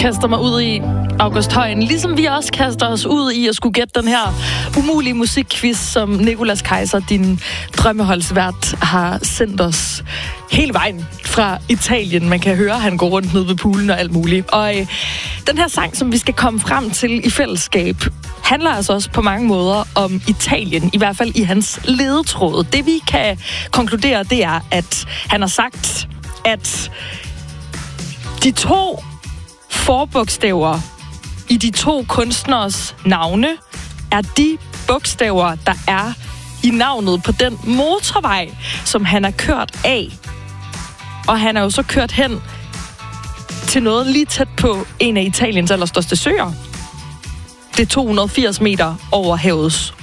kaster mig ud i August Højen, ligesom vi også kaster os ud i at skulle gætte den her umulige musikquiz, som Nicolas Kaiser, din drømmeholdsvært, har sendt os hele vejen fra Italien. Man kan høre, at han går rundt nede ved poolen og alt muligt. Og den her sang, som vi skal komme frem til i fællesskab, handler altså også på mange måder om Italien, i hvert fald i hans ledetråd. Det vi kan konkludere, det er, at han har sagt, at de to forbogstaver i de to kunstneres navne er de bogstaver, der er i navnet på den motorvej, som han har kørt af. Og han er jo så kørt hen til noget lige tæt på en af Italiens allerstørste søer. Det er 280 meter over havets